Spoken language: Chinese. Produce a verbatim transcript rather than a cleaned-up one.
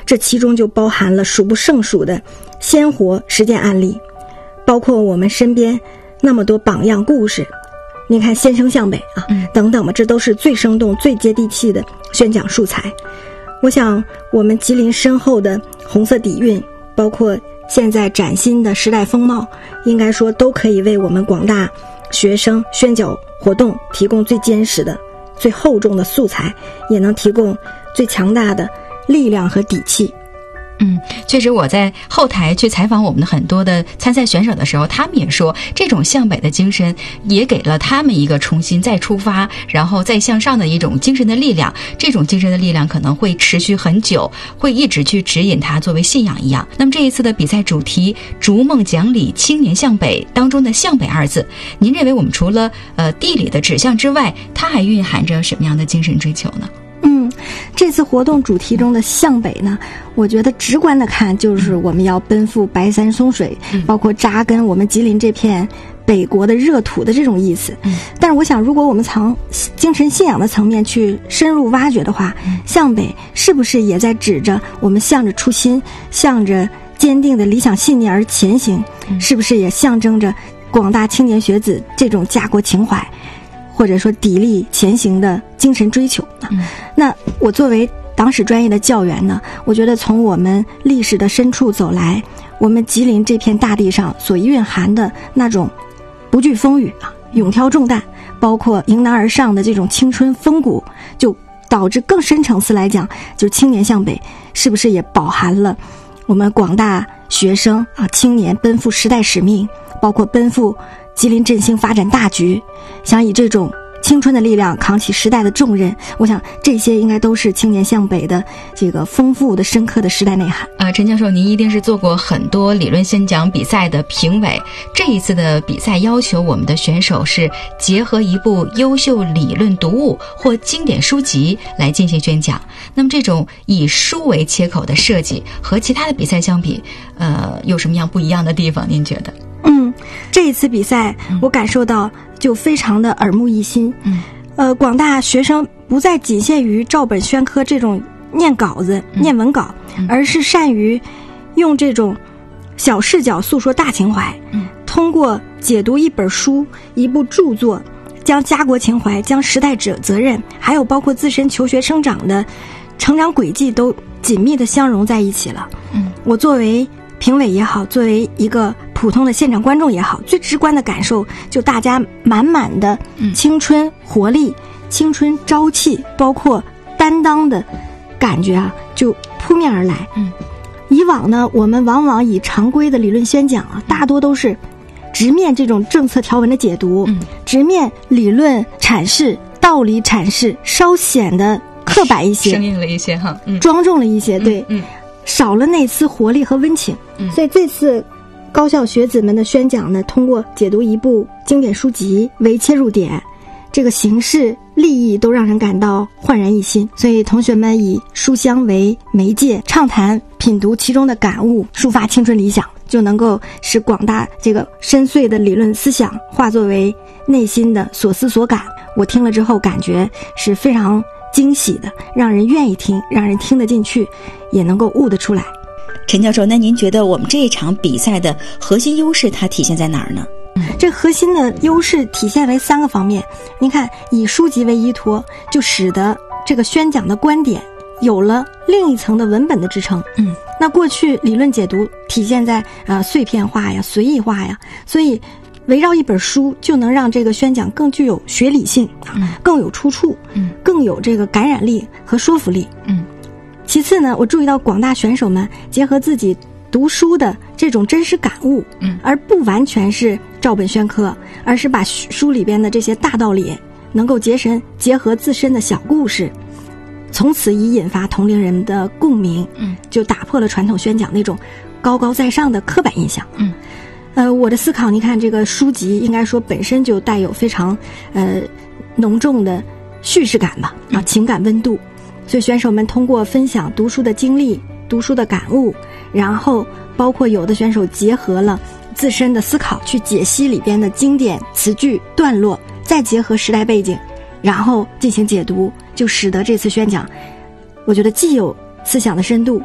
这其中就包含了数不胜数的鲜活实践案例，包括我们身边那么多榜样故事。你看先生向北啊，等等吧，这都是最生动最接地气的宣讲素材。我想我们吉林深厚的红色底蕴，包括现在崭新的时代风貌，应该说都可以为我们广大学生宣讲活动提供最坚实的最厚重的素材，也能提供最强大的力量和底气。 嗯，确实我在后台去采访我们的很多的参赛选手的时候，他们也说这种向北的精神也给了他们一个重新再出发然后再向上的一种精神的力量，这种精神的力量可能会持续很久，会一直去指引他作为信仰一样。那么这一次的比赛主题逐梦讲理青年向北当中的向北二字，您认为我们除了呃地理的指向之外，它还蕴含着什么样的精神追求呢？ 嗯，这次活动主题中的向北呢，我觉得直观的看就是我们要奔赴白山松水，嗯、包括扎根我们吉林这片北国的热土的这种意思。嗯、但是我想，如果我们从精神信仰的层面去深入挖掘的话，嗯、向北是不是也在指着我们向着初心，向着坚定的理想信念而前行？嗯、是不是也象征着广大青年学子这种家国情怀？或者说砥砺前行的精神追求呢？嗯、那我作为党史专业的教员呢，我觉得从我们历史的深处走来，我们吉林这片大地上所蕴含的那种不惧风雨啊，勇挑重担，包括迎难而上的这种青春风骨，就导致更深层次来讲，就是青年向北是不是也饱含了我们广大学生啊青年奔赴时代使命，包括奔赴吉林振兴发展大局，想以这种青春的力量扛起时代的重任，我想这些应该都是青年向北的这个丰富的深刻的时代内涵。 呃，陈教授，您一定是做过很多理论宣讲比赛的评委，这一次的比赛要求我们的选手是结合一部优秀理论读物或经典书籍来进行宣讲。那么这种以书为切口的设计和其他的比赛相比，呃，有什么样不一样的地方？您觉得？ 嗯，这一次比赛我感受到就非常的耳目一新。嗯，呃，广大学生不再仅限于照本宣科这种念稿子、嗯、念文稿，嗯、而是善于用这种小视角诉说大情怀。嗯，通过解读一本书、一部著作，将家国情怀、将时代者责任，还有包括自身求学生长的成长轨迹都紧密的相融在一起了。嗯，我作为评委也好，作为一个普通的现场观众也好，最直观的感受就大家满满的青春活力、嗯、青春朝气，包括担当的感觉啊，就扑面而来。嗯，以往呢，我们往往以常规的理论宣讲啊，大多都是直面这种政策条文的解读，嗯、直面理论阐释、道理阐释，稍显得刻板一些， 生硬了一些哈， 嗯、庄重了一些，对， 嗯。嗯少了那丝活力和温情。嗯、所以这次高校学子们的宣讲呢，通过解读一部经典书籍为切入点，这个形式立意都让人感到焕然一新。所以同学们以书香为媒介，畅谈品读其中的感悟，抒发青春理想，就能够使广大这个深邃的理论思想化作为内心的所思所感。我听了之后感觉是非常惊喜的，让人愿意听，让人听得进去，也能够悟得出来。 陈教授，那您觉得我们这一场比赛的核心优势它体现在哪儿呢？ 这核心的优势体现为三个方面。您看，以书籍为依托，就使得这个宣讲的观点有了另一层的文本的支撑。嗯，那过去理论解读体现在呃碎片化呀、随意化呀，所以围绕一本书就能让这个宣讲更具有学理性啊，嗯、更有出处，嗯，更有这个感染力和说服力。嗯，其次呢，我注意到广大选手们结合自己读书的这种真实感悟，嗯，而不完全是照本宣科，而是把书里边的这些大道理能够结神结合自身的小故事，从此以引发同龄人的共鸣，嗯，就打破了传统宣讲那种高高在上的刻板印象。嗯。呃，我的思考，你看这个书籍应该说本身就带有非常呃浓重的叙事感吧，啊，情感温度。所以选手们通过分享读书的经历、读书的感悟，然后包括有的选手结合了自身的思考去解析里边的经典词句段落，再结合时代背景，然后进行解读，就使得这次宣讲，我觉得既有思想的深度，